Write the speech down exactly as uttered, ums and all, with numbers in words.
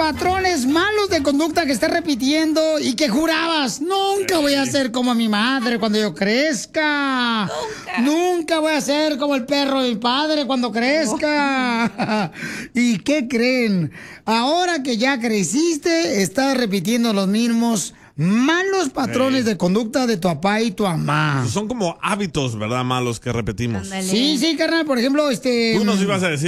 patrones malos de conducta que estás repitiendo y que jurabas, nunca voy a ser como mi madre cuando yo crezca. Nunca. Nunca voy a ser como el perro de mi padre cuando crezca. ¿Y qué creen? Ahora que ya creciste, estás repitiendo los mismos malos patrones sí. de conducta de tu papá y tu mamá. Son como hábitos, ¿verdad? Malos que repetimos. Andale. Sí, sí, carnal. Por ejemplo, este... Tú nos ibas a decir